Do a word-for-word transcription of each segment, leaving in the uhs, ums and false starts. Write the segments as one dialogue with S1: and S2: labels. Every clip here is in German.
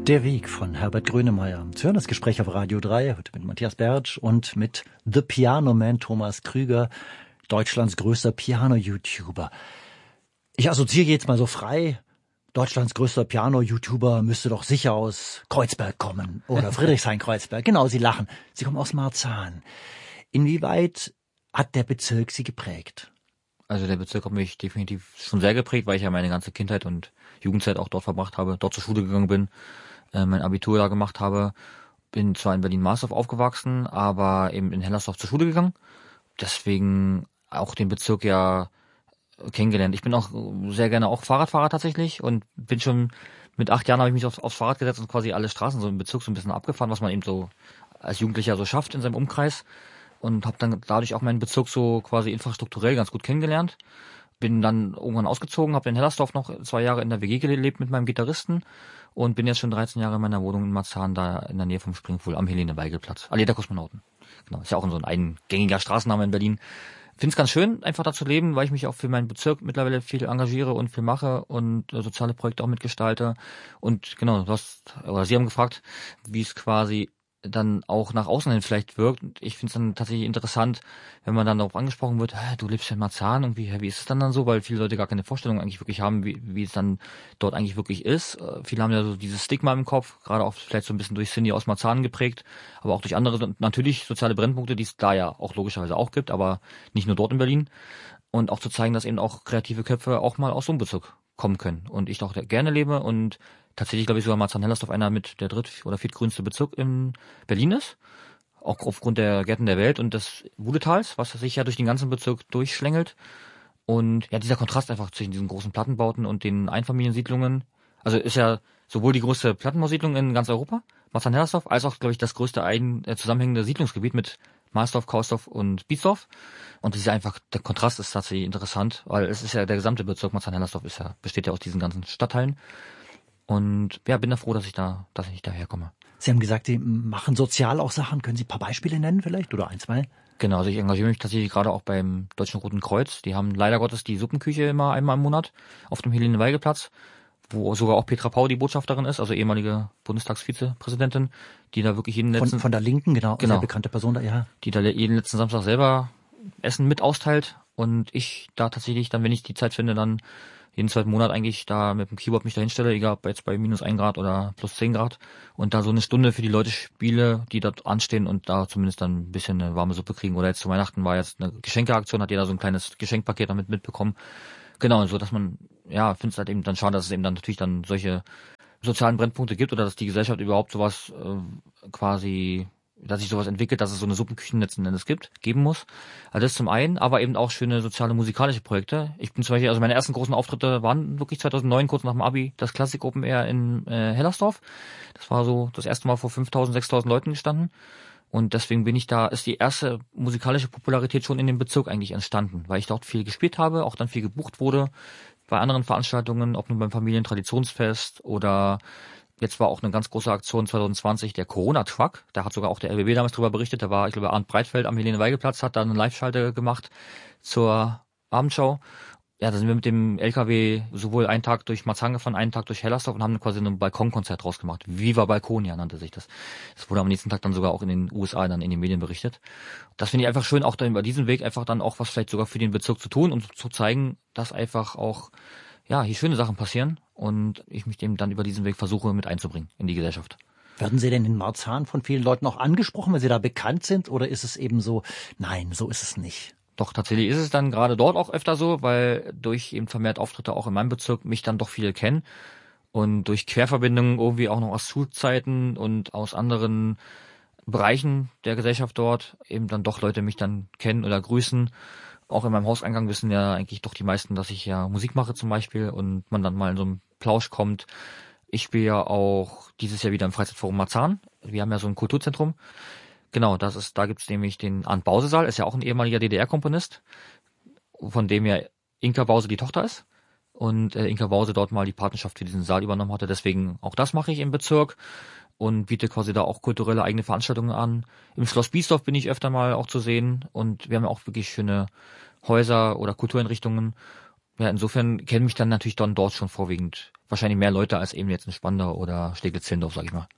S1: Der Weg von Herbert Grönemeyer. Sie hören das Gespräch auf Radio drei, heute mit Matthias Bertsch und mit The Piano Man Thomas Krüger, Deutschlands größter Piano-YouTuber. Ich assoziiere jetzt mal so frei, Deutschlands größter Piano-YouTuber müsste doch sicher aus Kreuzberg kommen oder Friedrichshain-Kreuzberg. Genau, Sie lachen. Sie kommen aus Marzahn. Inwieweit hat der Bezirk Sie geprägt?
S2: Also der Bezirk hat mich definitiv schon sehr geprägt, weil ich ja meine ganze Kindheit und Jugendzeit auch dort verbracht habe, dort zur Schule gegangen bin, äh, mein Abitur da gemacht habe. Bin zwar in Berlin-Marsdorf aufgewachsen, aber eben in Hellersdorf zur Schule gegangen. Deswegen auch den Bezirk ja kennengelernt. Ich bin auch sehr gerne auch Fahrradfahrer tatsächlich und bin schon mit acht Jahren habe ich mich aufs, aufs Fahrrad gesetzt und quasi alle Straßen so im Bezirk so ein bisschen abgefahren, was man eben so als Jugendlicher so schafft in seinem Umkreis. Und habe dann dadurch auch meinen Bezirk so quasi infrastrukturell ganz gut kennengelernt. Bin dann irgendwann ausgezogen, habe in Hellersdorf noch zwei Jahre in der W G gelebt mit meinem Gitarristen und bin jetzt schon dreizehn Jahre in meiner Wohnung in Marzahn, da in der Nähe vom Springpool am Helene-Weigel-Platz. Allee der Kosmonauten. Genau, ist ja auch so ein eingängiger Straßenname in Berlin. Finde es ganz schön, einfach da zu leben, weil ich mich auch für meinen Bezirk mittlerweile viel engagiere und viel mache und äh, soziale Projekte auch mitgestalte. Und genau, du hast, oder Sie haben gefragt, wie es quasi dann auch nach außen hin vielleicht wirkt. Und ich finde es dann tatsächlich interessant, wenn man dann darauf angesprochen wird, hey, du lebst ja in Marzahn, und wie, wie ist es dann dann so? Weil viele Leute gar keine Vorstellung eigentlich wirklich haben, wie, wie es dann dort eigentlich wirklich ist. Äh, viele haben ja so dieses Stigma im Kopf, gerade auch vielleicht so ein bisschen durch Cindy aus Marzahn geprägt, aber auch durch andere, natürlich soziale Brennpunkte, die es da ja auch logischerweise auch gibt, aber nicht nur dort in Berlin. Und auch zu zeigen, dass eben auch kreative Köpfe auch mal aus so einem Bezirk kommen können. Und ich auch gerne lebe und tatsächlich, glaube ich, sogar Marzahn-Hellersdorf einer mit der dritt- oder viertgrünste Bezirk in Berlin ist. Auch aufgrund der Gärten der Welt und des Wudetals, was sich ja durch den ganzen Bezirk durchschlängelt. Und ja, dieser Kontrast einfach zwischen diesen großen Plattenbauten und den Einfamiliensiedlungen. Also ist ja sowohl die größte Plattenbausiedlung in ganz Europa, Marzahn-Hellersdorf, als auch, glaube ich, das größte ein, äh, zusammenhängende Siedlungsgebiet mit Marsdorf, Kausdorf und Biesdorf. Und das ist einfach, der Kontrast ist tatsächlich interessant, weil es ist ja der gesamte Bezirk Marzahn-Hellersdorf ist ja, besteht ja aus diesen ganzen Stadtteilen. Und ja, bin da froh, dass ich da, dass ich daher komme.
S1: Sie haben gesagt, Sie machen sozial auch Sachen. Können Sie ein paar Beispiele nennen vielleicht oder ein, zwei?
S2: Genau, also ich engagiere mich tatsächlich gerade auch beim Deutschen Roten Kreuz. Die haben leider Gottes die Suppenküche immer einmal im Monat auf dem Helene-Weigel-Platz, wo sogar auch Petra Pau die Botschafterin ist, also ehemalige Bundestagsvizepräsidentin, die da wirklich jeden letzten...
S1: Von, von der Linken, genau,
S2: genau,
S1: sehr bekannte Person da, ja.
S2: Die da jeden letzten Samstag selber Essen mit austeilt und ich da tatsächlich dann, wenn ich die Zeit finde, dann jeden zweiten Monat eigentlich da mit dem Keyboard mich da hinstelle, egal ob jetzt bei minus ein Grad oder plus zehn Grad und da so eine Stunde für die Leute spiele, die dort anstehen und da zumindest dann ein bisschen eine warme Suppe kriegen. Oder jetzt zu Weihnachten war jetzt eine Geschenkeaktion, hat jeder so ein kleines Geschenkpaket damit mitbekommen. Genau, so dass man, ja, finde es halt eben dann schade, dass es eben dann natürlich dann solche sozialen Brennpunkte gibt oder dass die Gesellschaft überhaupt sowas äh, quasi... dass sich sowas entwickelt, dass es so eine Suppenküchen letzten Endes gibt, geben muss. Also das zum einen, aber eben auch schöne soziale musikalische Projekte. Ich bin zum Beispiel, also meine ersten großen Auftritte waren wirklich zweitausendneun, kurz nach dem Abi, das Classic Open Air in äh, Hellersdorf. Das war so das erste Mal vor fünftausend, sechstausend Leuten gestanden. Und deswegen bin ich da, ist die erste musikalische Popularität schon in dem Bezirk eigentlich entstanden, weil ich dort viel gespielt habe, auch dann viel gebucht wurde bei anderen Veranstaltungen, ob nun beim Familientraditionsfest oder jetzt war auch eine ganz große Aktion zwanzig zwanzig, der Corona-Truck. Da hat sogar auch der R B B damals drüber berichtet. Da war, ich glaube, Arndt Breitfeld am Helene-Weigel-Platz, hat da eine Live-Schalte gemacht zur Abendschau. Ja, da sind wir mit dem L K W sowohl einen Tag durch Marzahn gefahren, einen Tag durch Hellersdorf und haben quasi ein Balkonkonzert draus gemacht. Viva Balkonia nannte sich das. Das wurde am nächsten Tag dann sogar auch in den U S A dann in den Medien berichtet. Das finde ich einfach schön, auch dann über diesen Weg einfach dann auch was vielleicht sogar für den Bezirk zu tun und zu zeigen, dass einfach auch ja, hier schöne Sachen passieren und ich mich dem dann über diesen Weg versuche mit einzubringen in die Gesellschaft.
S1: Werden Sie denn in Marzahn von vielen Leuten auch angesprochen, weil Sie da bekannt sind, oder ist es eben so, nein, so ist es nicht?
S2: Doch, tatsächlich ist es dann gerade dort auch öfter so, weil durch eben vermehrt Auftritte auch in meinem Bezirk mich dann doch viele kennen und durch Querverbindungen irgendwie auch noch aus Schulzeiten und aus anderen Bereichen der Gesellschaft dort eben dann doch Leute mich dann kennen oder grüßen. Auch in meinem Hauseingang wissen ja eigentlich doch die meisten, dass ich ja Musik mache zum Beispiel und man dann mal in so einen Plausch kommt. Ich spiele ja auch dieses Jahr wieder im Freizeitforum Marzahn. Wir haben ja so ein Kulturzentrum. Genau, das ist, da gibt's nämlich den Arndt Bause-Saal, ist ja auch ein ehemaliger D D R-Komponist, von dem ja Inka Bause die Tochter ist. Und äh, Inka Bause dort mal die Patenschaft für diesen Saal übernommen hatte. Deswegen auch das mache ich im Bezirk und biete quasi da auch kulturelle eigene Veranstaltungen an. Im Schloss Biesdorf bin ich öfter mal auch zu sehen und wir haben auch wirklich schöne Häuser oder Kultureinrichtungen. Ja, insofern kennen mich dann natürlich dann dort schon vorwiegend wahrscheinlich mehr Leute als eben jetzt in Spandau oder Steglitz-Zehlendorf, sag ich mal.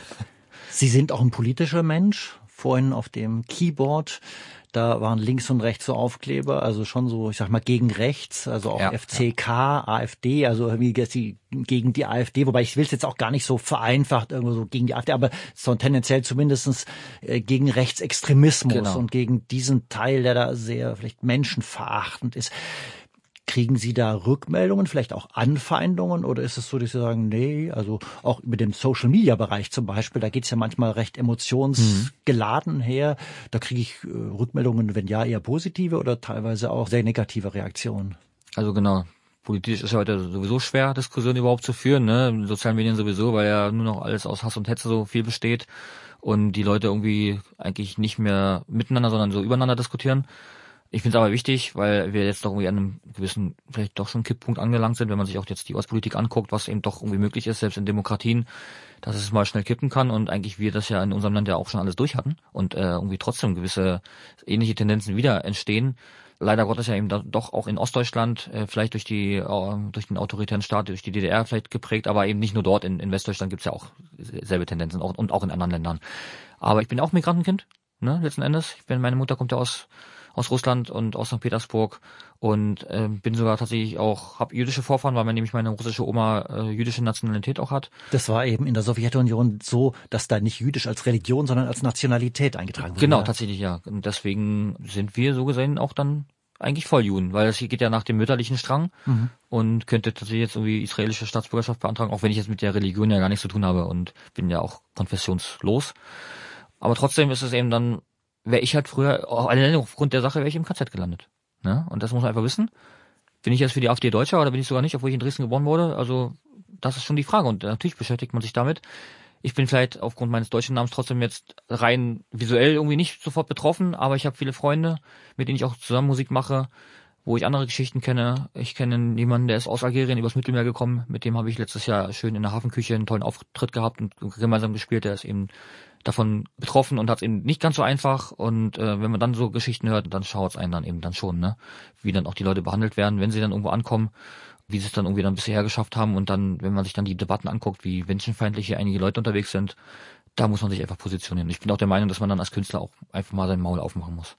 S1: Sie sind auch ein politischer Mensch. Vorhin auf dem Keyboard, da waren links und rechts so Aufkleber, also schon so, ich sag mal, gegen rechts, also auch
S2: ja,
S1: F C K, ja. AfD, also irgendwie gegen die AfD, wobei ich will es jetzt auch gar nicht so vereinfacht irgendwo so gegen die AfD, aber so tendenziell zumindestens äh, gegen Rechtsextremismus genau. Und gegen diesen Teil, der da sehr vielleicht menschenverachtend ist. Kriegen Sie da Rückmeldungen, vielleicht auch Anfeindungen, oder ist es so, dass Sie sagen, nee, also auch über den Social-Media-Bereich zum Beispiel, da geht's ja manchmal recht emotionsgeladen her, da kriege ich äh, Rückmeldungen, wenn ja, eher positive oder teilweise auch sehr negative Reaktionen?
S2: Also genau, politisch ist ja heute sowieso schwer, Diskussionen überhaupt zu führen, ne? In sozialen Medien sowieso, weil ja nur noch alles aus Hass und Hetze so viel besteht und die Leute irgendwie eigentlich nicht mehr miteinander, sondern so übereinander diskutieren. Ich finde es aber wichtig, weil wir jetzt doch irgendwie an einem gewissen, vielleicht doch schon Kipppunkt angelangt sind, wenn man sich auch jetzt die Ostpolitik anguckt, was eben doch irgendwie möglich ist, selbst in Demokratien, dass es mal schnell kippen kann und eigentlich wir das ja in unserem Land ja auch schon alles durch hatten und äh, irgendwie trotzdem gewisse ähnliche Tendenzen wieder entstehen. Leider Gottes ja eben da, doch auch in Ostdeutschland, äh, vielleicht durch die äh, durch den autoritären Staat, durch die D D R vielleicht geprägt, aber eben nicht nur dort, in, in Westdeutschland gibt's ja auch selbe Tendenzen auch, und auch in anderen Ländern. Aber ich bin auch Migrantenkind, ne, letzten Endes. Ich bin, meine Mutter kommt ja aus aus Russland und aus Sankt Petersburg und äh, bin sogar tatsächlich auch, habe jüdische Vorfahren, weil mir nämlich meine russische Oma äh, jüdische Nationalität auch hat.
S1: Das war eben in der Sowjetunion so, dass da nicht jüdisch als Religion, sondern als Nationalität eingetragen wurde.
S2: Genau, tatsächlich, ja. Und deswegen sind wir so gesehen auch dann eigentlich Volljuden, weil das geht ja nach dem mütterlichen Strang mhm. und könnte tatsächlich jetzt irgendwie israelische Staatsbürgerschaft beantragen, auch wenn ich jetzt mit der Religion ja gar nichts zu tun habe und bin ja auch konfessionslos. Aber trotzdem ist es eben dann, wäre ich halt früher, aufgrund der Sache wäre ich im K Z gelandet. Ne? Und das muss man einfach wissen. Bin ich jetzt für die AfD Deutscher oder bin ich sogar nicht, obwohl ich in Dresden geboren wurde? Also das ist schon die Frage und natürlich beschäftigt man sich damit. Ich bin vielleicht aufgrund meines deutschen Namens trotzdem jetzt rein visuell irgendwie nicht sofort betroffen, aber ich habe viele Freunde, mit denen ich auch zusammen Musik mache, wo ich andere Geschichten kenne. Ich kenne jemanden, der ist aus Algerien übers Mittelmeer gekommen, mit dem habe ich letztes Jahr schön in der Hafenküche einen tollen Auftritt gehabt und gemeinsam gespielt. Der ist eben davon betroffen und hat es eben nicht ganz so einfach und äh, wenn man dann so Geschichten hört, dann schaut es einen dann eben dann schon, ne, wie dann auch die Leute behandelt werden, wenn sie dann irgendwo ankommen, wie sie es dann irgendwie dann bisher geschafft haben und dann, wenn man sich dann die Debatten anguckt, wie menschenfeindlich hier einige Leute unterwegs sind, da muss man sich einfach positionieren. Ich bin auch der Meinung, dass man dann als Künstler auch einfach mal sein Maul aufmachen muss.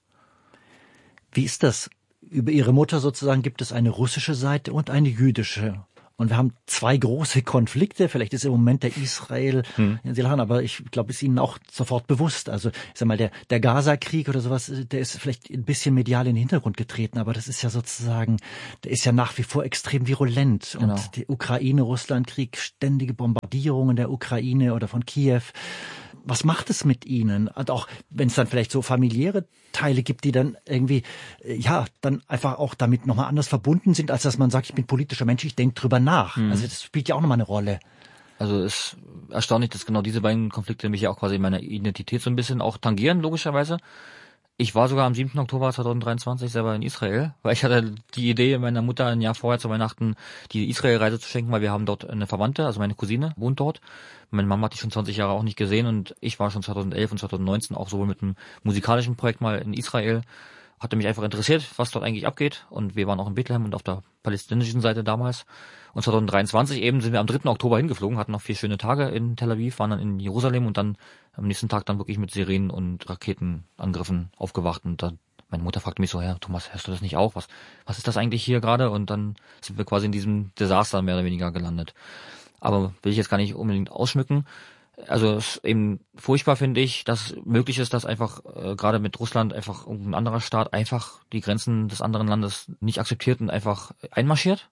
S1: Wie ist das? Über Ihre Mutter sozusagen gibt es eine russische Seite und eine jüdische. Und wir haben zwei große Konflikte. Vielleicht ist im Moment der Israel, hm. aber ich glaube, ist Ihnen auch sofort bewusst. Also, ich sag mal, der, der Gaza-Krieg oder sowas, der ist vielleicht ein bisschen medial in den Hintergrund getreten, aber das ist ja sozusagen, der ist ja nach wie vor extrem virulent. Genau. Und der Ukraine-Russland-Krieg, ständige Bombardierungen der Ukraine oder von Kiew. Was macht es mit Ihnen? Und auch wenn es dann vielleicht so familiäre Teile gibt, die dann irgendwie, ja, dann einfach auch damit nochmal anders verbunden sind, als dass man sagt, ich bin politischer Mensch, ich denke drüber nach. Mhm. Also das spielt ja auch nochmal eine Rolle.
S2: Also es ist erstaunlich, dass genau diese beiden Konflikte mich ja auch quasi in meiner Identität so ein bisschen auch tangieren, logischerweise. Ich war sogar am siebten Oktober zweitausenddreiundzwanzig selber in Israel, weil ich hatte die Idee, meiner Mutter ein Jahr vorher zu Weihnachten die Israel-Reise zu schenken, weil wir haben dort eine Verwandte, also meine Cousine wohnt dort. Meine Mama hat die schon zwanzig Jahre auch nicht gesehen und ich war schon zweitausendelf und zweitausendneunzehn auch sowohl mit einem musikalischen Projekt mal in Israel. Hatte mich einfach interessiert, was dort eigentlich abgeht und wir waren auch in Bethlehem und auf der palästinensischen Seite damals. Und zweitausenddreiundzwanzig eben sind wir am dritten Oktober hingeflogen, hatten noch vier schöne Tage in Tel Aviv, waren dann in Jerusalem und dann am nächsten Tag dann wirklich mit Sirenen und Raketenangriffen aufgewacht und dann meine Mutter fragte mich so, Herr Thomas, hörst du das nicht auch? Was, was ist das eigentlich hier gerade? Und dann sind wir quasi in diesem Desaster mehr oder weniger gelandet. Aber will ich jetzt gar nicht unbedingt ausschmücken. Also es ist eben furchtbar, finde ich, dass möglich ist, dass einfach äh, gerade mit Russland einfach irgendein anderer Staat einfach die Grenzen des anderen Landes nicht akzeptiert und einfach einmarschiert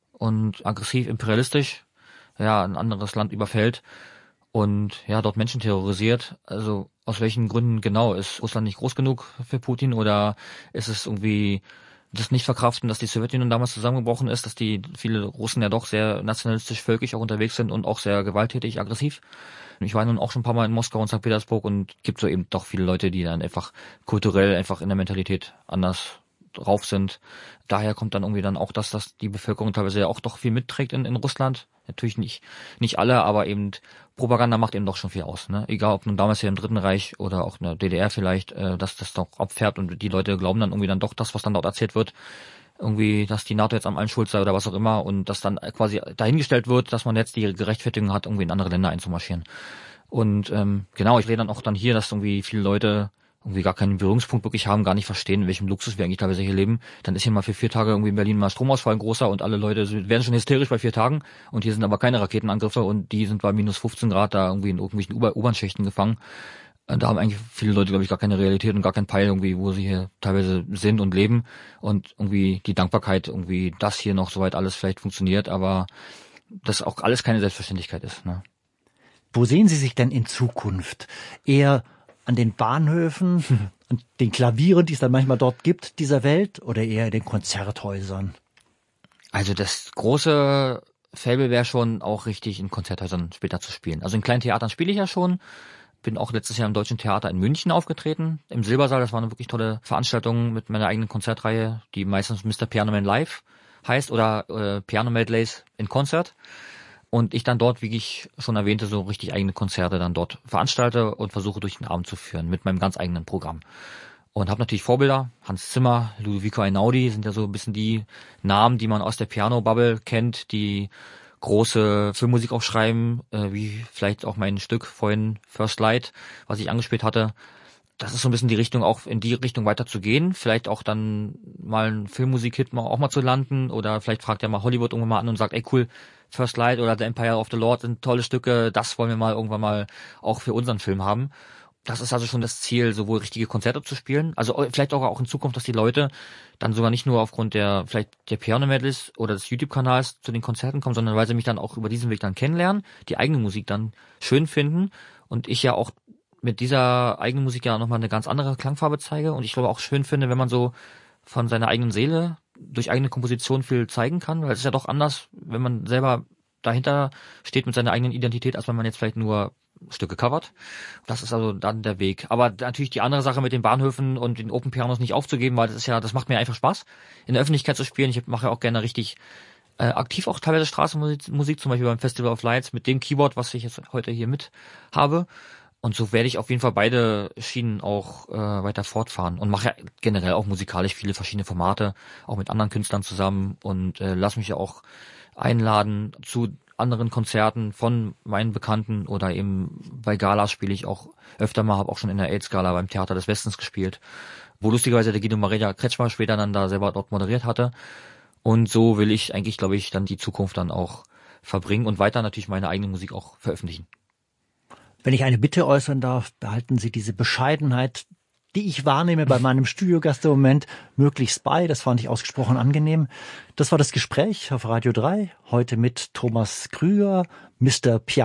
S2: und aggressiv, imperialistisch ja ein anderes Land überfällt und ja dort Menschen terrorisiert. Also aus welchen Gründen genau? Ist Russland nicht groß genug für Putin oder ist es irgendwie das nicht verkraften, dass die Sowjetunion damals zusammengebrochen ist, dass die viele Russen ja doch sehr nationalistisch, völkisch auch unterwegs sind und auch sehr gewalttätig, aggressiv. Ich war nun auch schon ein paar Mal in Moskau und Sankt Petersburg und gibt so eben doch viele Leute, die dann einfach kulturell einfach in der Mentalität anders drauf sind. Daher kommt dann irgendwie dann auch das, dass die Bevölkerung teilweise ja auch doch viel mitträgt in, in Russland. Natürlich nicht nicht alle, aber eben Propaganda macht eben doch schon viel aus. Ne? Egal, ob nun damals hier im Dritten Reich oder auch in der D D R vielleicht, äh, dass das doch abfärbt und die Leute glauben dann irgendwie dann doch das, was dann dort erzählt wird. irgendwie, dass die NATO jetzt am allen schuld sei oder was auch immer und dass dann quasi dahingestellt wird, dass man jetzt die Gerechtfertigung hat, irgendwie in andere Länder einzumarschieren. Und ähm, genau, ich rede dann auch dann hier, dass irgendwie viele Leute irgendwie gar keinen Berührungspunkt wirklich haben, gar nicht verstehen, in welchem Luxus wir eigentlich teilweise hier leben. Dann ist hier mal für vier Tage irgendwie in Berlin mal Stromausfall ein großer und alle Leute werden schon hysterisch bei vier Tagen und hier sind aber keine Raketenangriffe und die sind bei minus fünfzehn Grad da irgendwie in irgendwelchen U-Bahn-Schichten gefangen. Da haben eigentlich viele Leute, glaube ich, gar keine Realität und gar keinen Peil irgendwie, wo sie hier teilweise sind und leben und irgendwie die Dankbarkeit irgendwie, dass hier noch soweit alles vielleicht funktioniert, aber das auch alles keine Selbstverständlichkeit ist, ne?
S1: Wo sehen Sie sich denn in Zukunft? Eher an den Bahnhöfen und den Klavieren, die es dann manchmal dort gibt, dieser Welt, oder eher in den Konzerthäusern?
S2: Also das große Faible wäre schon auch richtig in Konzerthäusern später zu spielen. Also in kleinen Theatern spiele ich ja schon. Bin auch letztes Jahr im Deutschen Theater in München aufgetreten, im Silbersaal. Das war eine wirklich tolle Veranstaltung mit meiner eigenen Konzertreihe, die meistens Mister Piano Man Live heißt oder äh, Piano Medleys in Concert. Und ich dann dort, wie ich schon erwähnte, so richtig eigene Konzerte dann dort veranstalte und versuche durch den Abend zu führen mit meinem ganz eigenen Programm. Und habe natürlich Vorbilder, Hans Zimmer, Ludovico Einaudi sind ja so ein bisschen die Namen, die man aus der Piano-Bubble kennt, die große Filmmusik auch schreiben, äh, wie vielleicht auch mein Stück vorhin First Light, was ich angespielt hatte. Das ist so ein bisschen die Richtung, auch in die Richtung weiter zu gehen. Vielleicht auch dann mal einen Filmmusik-Hit mal auch mal zu landen oder vielleicht fragt ja mal Hollywood irgendwann mal an und sagt, ey cool, First Light oder The Empire of the Lord sind tolle Stücke, das wollen wir mal irgendwann mal auch für unseren Film haben. Das ist also schon das Ziel, sowohl richtige Konzerte zu spielen, also vielleicht auch, auch in Zukunft, dass die Leute dann sogar nicht nur aufgrund der vielleicht der Piano-Medleys oder des YouTube-Kanals zu den Konzerten kommen, sondern weil sie mich dann auch über diesen Weg dann kennenlernen, die eigene Musik dann schön finden und ich ja auch mit dieser eigenen Musik ja nochmal eine ganz andere Klangfarbe zeige und ich glaube auch schön finde, wenn man so von seiner eigenen Seele durch eigene Komposition viel zeigen kann, weil es ist ja doch anders, wenn man selber dahinter steht mit seiner eigenen Identität, als wenn man jetzt vielleicht nur Stücke covert. Das ist also dann der Weg. Aber natürlich die andere Sache mit den Bahnhöfen und den Open Pianos nicht aufzugeben, weil das ist ja, das macht mir einfach Spaß, in der Öffentlichkeit zu spielen. Ich mache ja auch gerne richtig äh, aktiv auch teilweise Straßenmusik, Musik, zum Beispiel beim Festival of Lights mit dem Keyboard, was ich jetzt heute hier mit habe. Und so werde ich auf jeden Fall beide Schienen auch äh, weiter fortfahren und mache ja generell auch musikalisch viele verschiedene Formate, auch mit anderen Künstlern zusammen und äh, lass mich ja auch einladen zu anderen Konzerten von meinen Bekannten oder eben bei Galas spiele ich auch öfter mal, habe auch schon in der AIDS-Gala beim Theater des Westens gespielt, wo lustigerweise der Guido Maria Kretschmer später dann da selber dort moderiert hatte. Und so will ich eigentlich, glaube ich, dann die Zukunft dann auch verbringen und weiter natürlich meine eigene Musik auch veröffentlichen.
S1: Wenn ich eine Bitte äußern darf, behalten Sie diese Bescheidenheit, die ich wahrnehme bei meinem Studiogast im Moment, möglichst bei. Das fand ich ausgesprochen angenehm. Das war das Gespräch auf Radio drei, heute mit Thomas Krüger, Mister Piano.